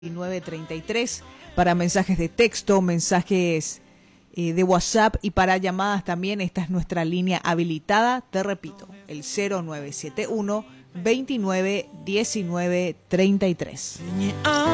933 para mensajes de texto, mensajes de WhatsApp y para llamadas también. Esta es nuestra línea habilitada, te repito, el 0971 29 19 33.